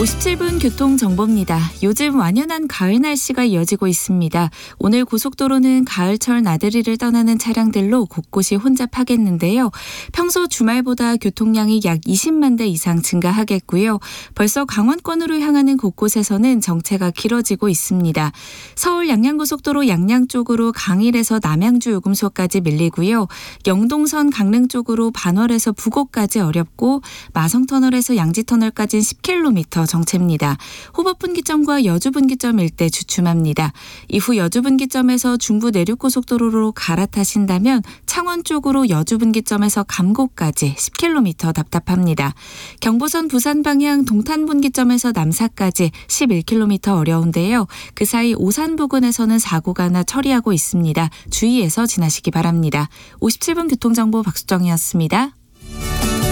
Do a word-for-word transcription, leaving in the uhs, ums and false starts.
오십칠 분 교통정보입니다. 요즘 완연한 가을 날씨가 이어지고 있습니다. 오늘 고속도로는 가을철 나들이를 떠나는 차량들로 곳곳이 혼잡하겠는데요. 평소 주말보다 교통량이 약 이십만 대 이상 증가하겠고요. 벌써 강원권으로 향하는 곳곳에서는 정체가 길어지고 있습니다. 서울 양양고속도로 양양 쪽으로 강일에서 남양주 요금소까지 밀리고요. 영동선 강릉 쪽으로 반월에서 부곡까지 어렵고 마성터널에서 양지터널까지는 십 킬로미터 정체입니다. 호법분기점과 여주분기점 일대 주춤합니다. 이후 여주분기점에서 중부 내륙고속도로로 갈아타신다면 창원 쪽으로 여주분기점에서 감곡까지 십 킬로미터 답답합니다. 경부선 부산 방향 동탄분기점에서 남사까지 십일 킬로미터 어려운데요. 그 사이 오산 부근에서는 사고가 나 처리하고 있습니다. 주의해서 지나시기 바랍니다. 오십칠 분 교통정보 박수정이었습니다.